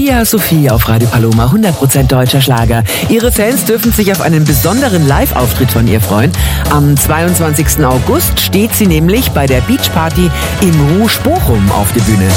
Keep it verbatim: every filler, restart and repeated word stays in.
Hagia Sophie auf Radio Paloma, hundert Prozent deutscher Schlager. Ihre Fans dürfen sich auf einen besonderen Live-Auftritt von ihr freuen. Am zweiundzwanzigsten August steht sie nämlich bei der Beachparty im Rouge Bochum auf der Bühne.